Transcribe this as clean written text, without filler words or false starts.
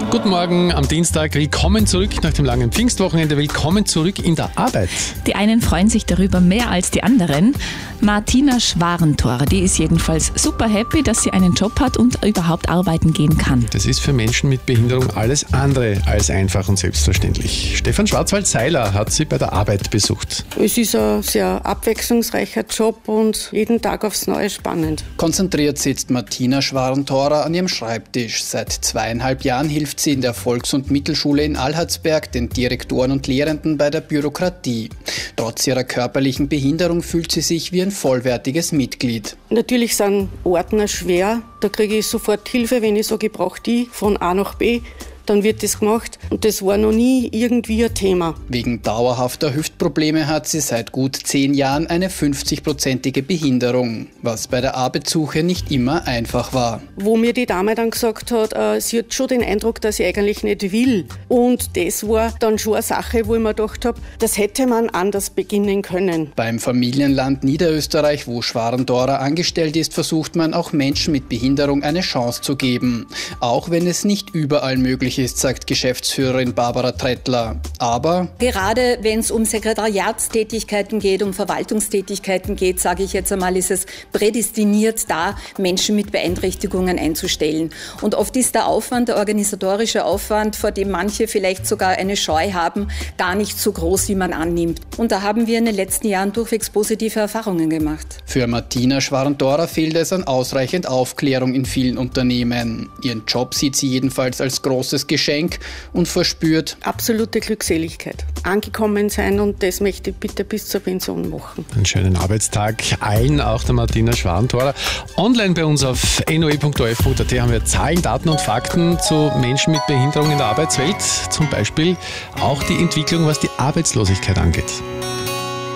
Guten Morgen am Dienstag. Willkommen zurück nach dem langen Pfingstwochenende. Willkommen zurück in der Arbeit. Die einen freuen sich darüber mehr als die anderen. Martina Schwarentor, die ist jedenfalls super happy, dass sie einen Job hat und überhaupt arbeiten gehen kann. Das ist für Menschen mit Behinderung alles andere als einfach und selbstverständlich. Stefan Schwarzwald-Seiler hat sie bei der Arbeit besucht. Es ist ein sehr abwechslungsreicher Job und jeden Tag aufs Neue spannend. Konzentriert sitzt Martina Schwarentor an ihrem Schreibtisch. Seit 2,5 Jahren hilft sie in der Volks- und Mittelschule in Alharzberg den Direktoren und Lehrenden bei der Bürokratie. Trotz ihrer körperlichen Behinderung fühlt sie sich wie ein vollwertiges Mitglied. Natürlich sind Ordner schwer. Da kriege ich sofort Hilfe, wenn ich sage, ich brauche die von A nach B. Dann wird das gemacht und das war noch nie irgendwie ein Thema. Wegen dauerhafter Hüftprobleme hat sie seit gut 10 Jahren eine 50-prozentige Behinderung, was bei der Arbeitssuche nicht immer einfach war. Wo mir die Dame dann gesagt hat, sie hat schon den Eindruck, dass ich eigentlich nicht will. Und das war dann schon eine Sache, wo ich mir gedacht habe, das hätte man anders beginnen können. Beim Familienland Niederösterreich, wo Schwarentor angestellt ist, versucht man auch Menschen mit Behinderung eine Chance zu geben. Auch wenn es nicht überall möglich ist, sagt Geschäftsführerin Barbara Trettler. Aber gerade wenn es um Sekretariatstätigkeiten geht, um Verwaltungstätigkeiten geht, sage ich jetzt einmal, ist es prädestiniert, da Menschen mit Beeinträchtigungen einzustellen. Und oft ist der Aufwand, der organisatorische Aufwand, vor dem manche vielleicht sogar eine Scheu haben, gar nicht so groß, wie man annimmt. Und da haben wir in den letzten Jahren durchwegs positive Erfahrungen gemacht. Für Martina Schwarentor fehlt es an ausreichend Aufklärung in vielen Unternehmen. Ihren Job sieht sie jedenfalls als großes Geschenk und verspürt absolute Glückseligkeit. Angekommen sein und das möchte ich bitte bis zur Pension machen. Einen schönen Arbeitstag allen, auch der Martina Schwarentor. Online bei uns auf noe.orf.at haben wir Zahlen, Daten und Fakten zu Menschen mit Behinderung in der Arbeitswelt. Zum Beispiel auch die Entwicklung, was die Arbeitslosigkeit angeht.